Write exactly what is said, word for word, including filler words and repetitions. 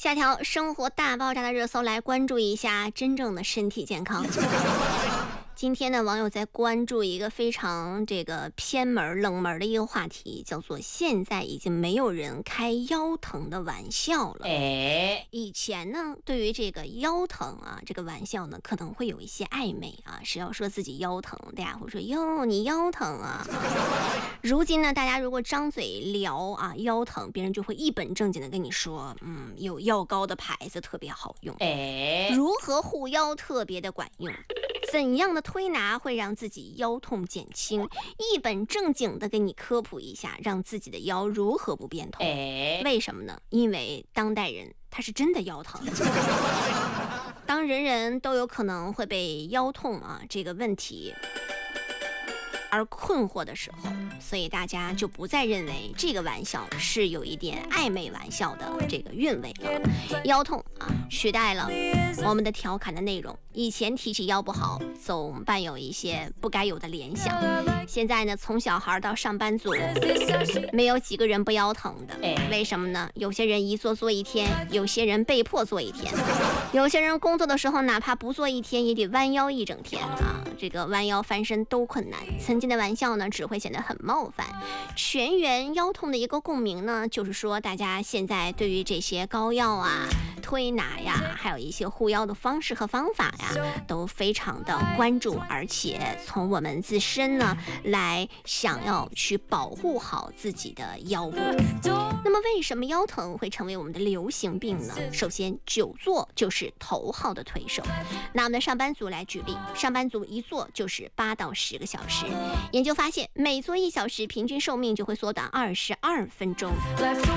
下条生活大爆炸的热搜来关注一下真正的身体健康。今天呢，网友在关注一个非常这个偏门冷门的一个话题，叫做现在已经没有人开腰疼的玩笑了。哎，以前呢，对于这个腰疼啊这个玩笑呢，可能会有一些暧昧啊，是要说自己腰疼，大家会说哟你腰疼啊。如今呢，大家如果张嘴聊啊腰疼，别人就会一本正经的跟你说，嗯，有药膏的牌子特别好用，哎，如何护腰特别的管用。怎样的推拿会让自己腰痛减轻？一本正经的给你科普一下，让自己的腰如何不变痛。为什么呢？因为当代人他是真的腰疼。当人人都有可能会被腰痛啊这个问题而困惑的时候，所以大家就不再认为这个玩笑是有一点暧昧玩笑的这个韵味了。腰痛啊，取代了我们的调侃的内容。以前提起腰不好，总伴有一些不该有的联想。现在呢，从小孩到上班族，没有几个人不腰疼的。为什么呢？有些人一坐坐一天，有些人被迫坐一天，有些人工作的时候哪怕不坐一天，也得弯腰一整天啊。这个弯腰翻身都困难。曾经的玩笑呢，只会显得很冒犯。全员腰痛的一个共鸣呢，就是说大家现在对于这些膏药啊、推拿呀，还有一些护腰的方式和方法呀，都非常的关注，而且从我们自身呢来想要去保护好自己的腰部。那么为什么腰疼会成为我们的流行病呢？首先，久坐就是头号的推手。拿我们的上班族来举例，上班族一坐就是八到十个小时。研究发现，每坐一小时，平均寿命就会缩短二十二分钟。